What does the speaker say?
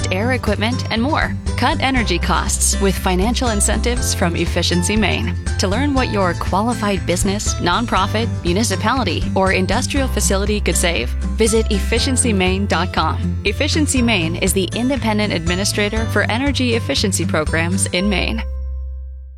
treated air equipment, and more. Cut energy costs with financial incentives from Efficiency Maine. To learn what your qualified business, nonprofit, municipality, or industrial facility could save, visit efficiencymaine.com. Efficiency Maine is the independent administrator for energy efficiency programs in Maine.